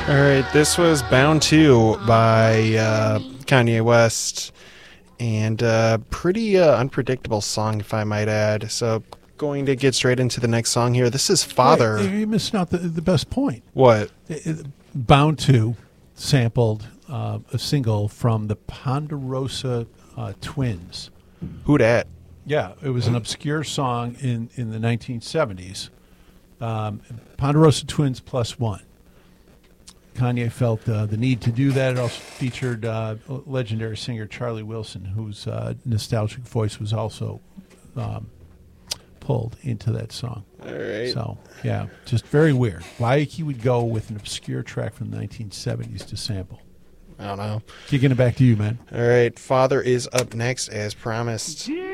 All right, this was Bound 2 by Kanye West, and pretty unpredictable song, if I might add. So, going to get straight into the next song here. This is Father. Wait, you're missing out the best point. What? Bound 2 sampled a single from the Ponderosa Twins. Who dat? Yeah, it was an obscure song in the 1970s. Ponderosa Twins plus one. Kanye felt the need to do that. It also featured legendary singer Charlie Wilson, whose nostalgic voice was also pulled into that song. All right. So, yeah, just very weird. Why he would go with an obscure track from the 1970s to sample. I don't know. Kicking it back to you, man. All right, Father is up next as promised. Yeah.